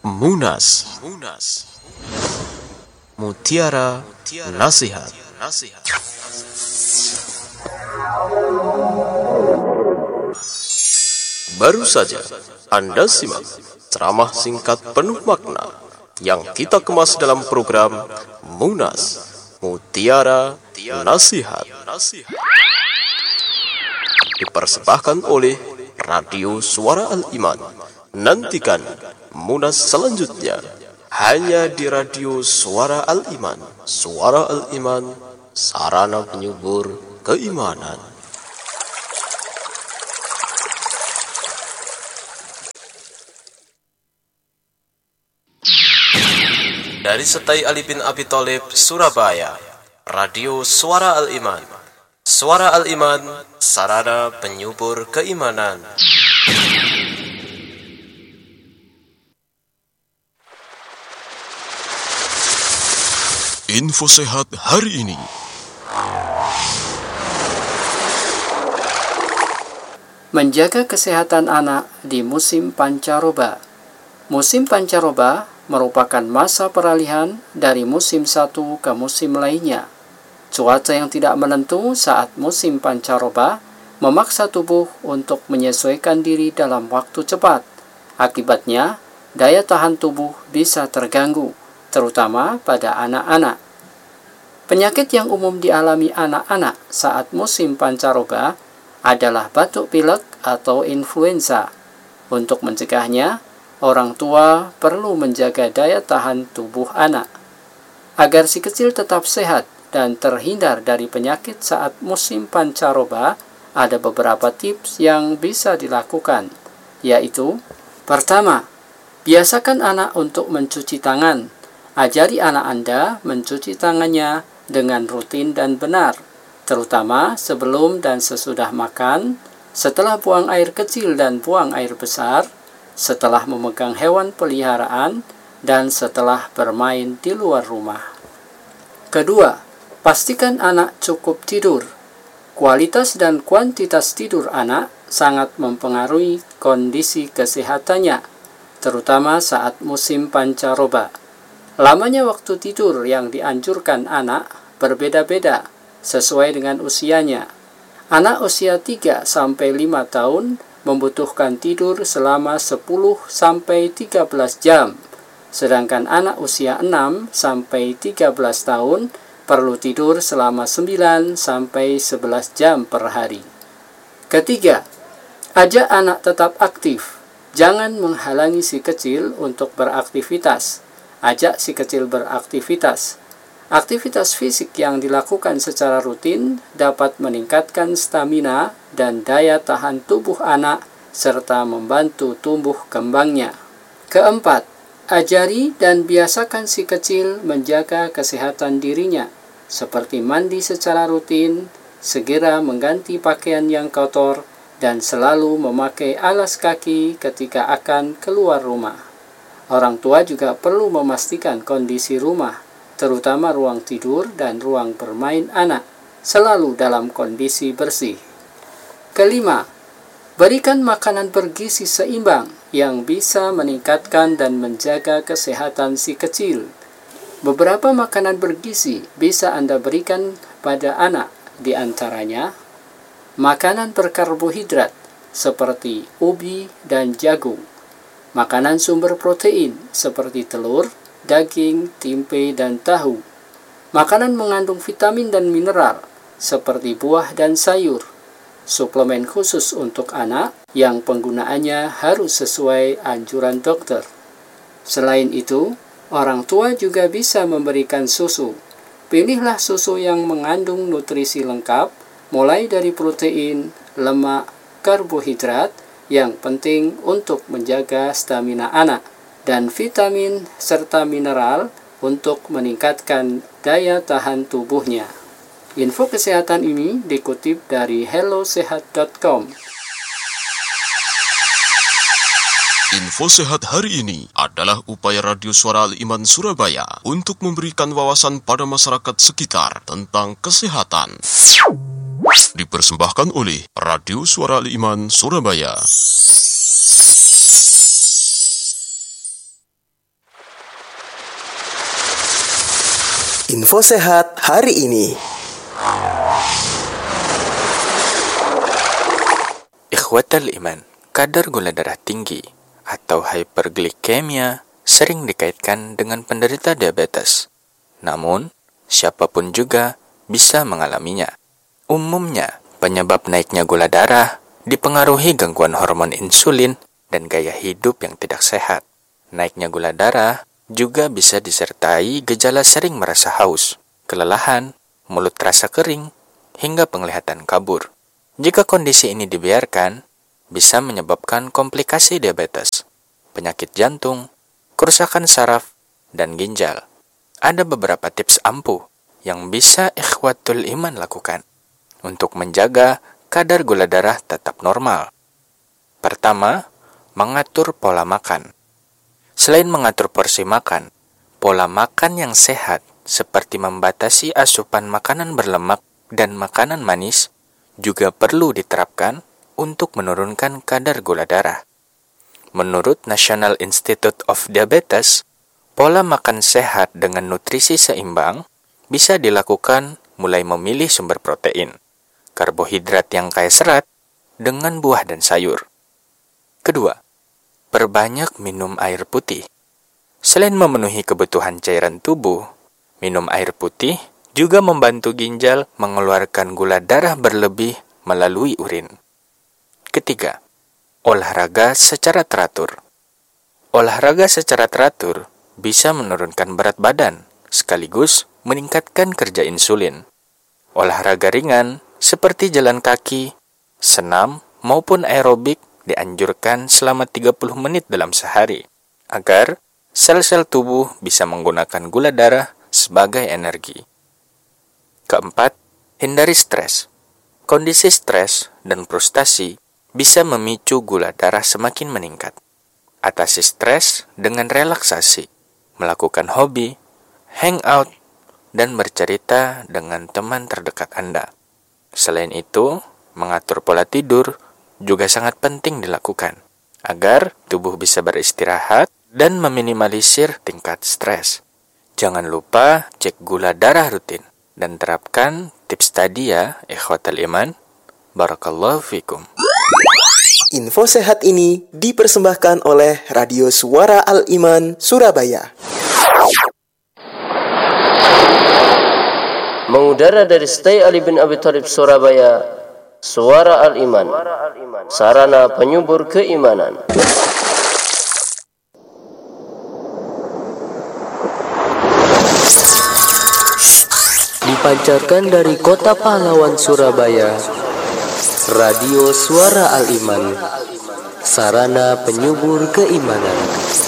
Munas, Mutiara Nasihat. Baru saja Anda simak ceramah singkat penuh makna yang kita kemas dalam program Munas, Mutiara Nasihat. Dipersembahkan oleh Radio Suara Al-Iman. Nantikan Munas selanjutnya hanya di Radio Suara Al-Iman. Suara Al-Iman, sarana penyubur keimanan. Dari Setai Ali bin Abi Thalib, Surabaya, Radio Suara Al-Iman. Suara Al-Iman, sarana penyubur keimanan. Info sehat hari ini. Menjaga kesehatan anak di musim pancaroba. Musim pancaroba merupakan masa peralihan dari musim satu ke musim lainnya. Cuaca yang tidak menentu saat musim pancaroba memaksa tubuh untuk menyesuaikan diri dalam waktu cepat. Akibatnya, daya tahan tubuh bisa terganggu, terutama pada anak-anak. Penyakit yang umum dialami anak-anak saat musim pancaroba adalah batuk pilek atau influenza. Untuk mencegahnya, orang tua perlu menjaga daya tahan tubuh anak. Agar si kecil tetap sehat dan terhindar dari penyakit saat musim pancaroba, ada beberapa tips yang bisa dilakukan, yaitu: pertama, biasakan anak untuk mencuci tangan. Ajari anak Anda mencuci tangannya dengan rutin dan benar, terutama sebelum dan sesudah makan, setelah buang air kecil dan buang air besar, setelah memegang hewan peliharaan, dan setelah bermain di luar rumah. Kedua, pastikan anak cukup tidur. Kualitas dan kuantitas tidur anak sangat mempengaruhi kondisi kesehatannya, terutama saat musim pancaroba. Lamanya waktu tidur yang dianjurkan anak berbeda-beda sesuai dengan usianya. Anak usia 3-5 tahun membutuhkan tidur selama 10-13 jam, sedangkan anak usia 6-13 tahun perlu tidur selama 9-11 jam per hari. Ketiga, ajak anak tetap aktif. Jangan menghalangi si kecil untuk beraktivitas. Ajak si kecil beraktivitas. Aktivitas fisik yang dilakukan secara rutin dapat meningkatkan stamina dan daya tahan tubuh anak serta membantu tumbuh kembangnya. Keempat, ajari dan biasakan si kecil menjaga kesehatan dirinya, seperti mandi secara rutin, segera mengganti pakaian yang kotor, dan selalu memakai alas kaki ketika akan keluar rumah. Orang tua juga perlu memastikan kondisi rumah, terutama ruang tidur dan ruang bermain anak, selalu dalam kondisi bersih. Kelima, berikan makanan bergizi seimbang yang bisa meningkatkan dan menjaga kesehatan si kecil. Beberapa makanan bergizi bisa Anda berikan pada anak, di antaranya makanan berkarbohidrat seperti ubi dan jagung, makanan sumber protein seperti telur, daging, tempe, dan tahu, makanan mengandung vitamin dan mineral seperti buah dan sayur, suplemen khusus untuk anak yang penggunaannya harus sesuai anjuran dokter. Selain itu, orang tua juga bisa memberikan susu. Pilihlah susu yang mengandung nutrisi lengkap, mulai dari protein, lemak, karbohidrat yang penting untuk menjaga stamina anak, dan vitamin serta mineral untuk meningkatkan daya tahan tubuhnya. Info kesehatan ini dikutip dari hellosehat.com. Info sehat hari ini adalah upaya Radio Suara Al-Iman Surabaya untuk memberikan wawasan pada masyarakat sekitar tentang kesehatan. Dipersembahkan oleh Radio Suara Al-Iman Surabaya. Info sehat hari ini. Ikhwatal iman, kadar gula darah tinggi atau hyperglikemia sering dikaitkan dengan penderita diabetes. Namun, siapapun juga bisa mengalaminya. Umumnya, penyebab naiknya gula darah dipengaruhi gangguan hormon insulin dan gaya hidup yang tidak sehat. Naiknya gula darah juga bisa disertai gejala sering merasa haus, kelelahan, mulut terasa kering, hingga penglihatan kabur. Jika kondisi ini dibiarkan, bisa menyebabkan komplikasi diabetes, penyakit jantung, kerusakan saraf, dan ginjal. Ada beberapa tips ampuh yang bisa ikhwatul iman lakukan untuk menjaga kadar gula darah tetap normal. Pertama, mengatur pola makan. Selain mengatur porsi makan, pola makan yang sehat seperti membatasi asupan makanan berlemak dan makanan manis juga perlu diterapkan untuk menurunkan kadar gula darah. Menurut National Institute of Diabetes, pola makan sehat dengan nutrisi seimbang bisa dilakukan mulai memilih sumber protein, karbohidrat yang kaya serat, dengan buah dan sayur. Kedua, perbanyak minum air putih. Selain memenuhi kebutuhan cairan tubuh, minum air putih juga membantu ginjal mengeluarkan gula darah berlebih melalui urin. Ketiga, olahraga secara teratur. Olahraga secara teratur bisa menurunkan berat badan, sekaligus meningkatkan kerja insulin. Olahraga ringan seperti jalan kaki, senam, maupun aerobik dianjurkan selama 30 menit dalam sehari, agar sel-sel tubuh bisa menggunakan gula darah sebagai energi. Keempat, hindari stres. Kondisi stres dan frustasi bisa memicu gula darah semakin meningkat. Atasi stres dengan relaksasi, melakukan hobi, hangout, dan bercerita dengan teman terdekat Anda. Selain itu, mengatur pola tidur juga sangat penting dilakukan, agar tubuh bisa beristirahat dan meminimalisir tingkat stres. Jangan lupa cek gula darah rutin dan terapkan tips tadi ya, ikhwatal iman. Barakallahu fikum. Info sehat ini dipersembahkan oleh Radio Suara Al-Iman, Surabaya. Mengudara dari Stay Ali bin Abi Thalib, Surabaya, Suara Al-Iman, sarana penyubur keimanan. Dipancarkan dari kota pahlawan Surabaya, Radio Suara Al-Iman, sarana penyubur keimanan.